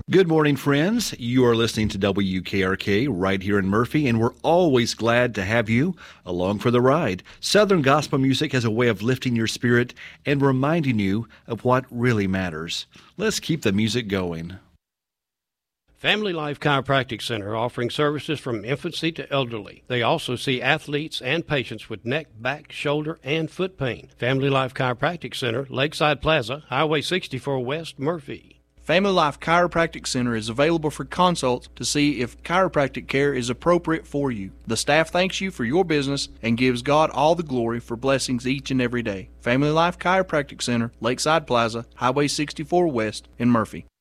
Good morning, friends. You are listening to WKRK right here in Murphy, and we're always glad to have you along for the ride. Southern gospel music has a way of lifting your spirit and reminding you of what really matters. Let's keep the music going. Family Life Chiropractic Center, offering services from infancy to elderly. They also see athletes and patients with neck, back, shoulder, and foot pain. Family Life Chiropractic Center, Lakeside Plaza, Highway 64 West, Murphy. Family Life Chiropractic Center is available for consults to see if chiropractic care is appropriate for you. The staff thanks you for your business and gives God all the glory for blessings each and every day. Family Life Chiropractic Center, Lakeside Plaza, Highway 64 West in Murphy.